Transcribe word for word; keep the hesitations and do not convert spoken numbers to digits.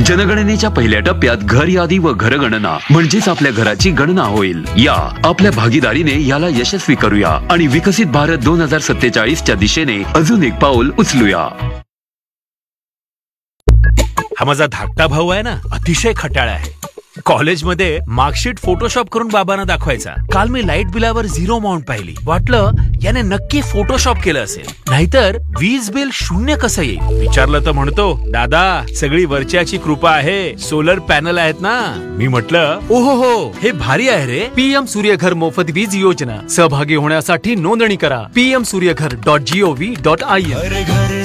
जनगणनेच्या पहिल्या टप्प्यात घर यादी व घरगणना म्हणजेच आपल्या घराची गणना होईल. या आपल्या भागीदारीने याला यशस्वी करूया आणि विकसित भारत दोन हजार सत्तेचाळीस च्या दिशेने अजून एक पाऊल उचलूया. हा माझा धाकटा भाऊ आहे ना, अतिशय खट्याळ आहे. कॉलेजमध्ये मार्कशीट फोटोशॉप करून बाबांना दाखवायचा. काल मी लाईट बिलावर झिरो अमाऊंट पाहिली. वाटलं याने नक्की फोटोशॉप केलं असेल, नाहीतर वीज बिल शून्य कसं येईल. विचारलं तर म्हणतो, दादा सगळी वरच्याची कृपा आहे, सोलर पॅनल आहेत ना. मी म्हटलं, ओहो हो, हे भारी आहे रे. पीएम सूर्यघर मोफत वीज योजना सहभागी होण्यासाठी नोंदणी करा. PM Surya Ghar dot G O V dot I N.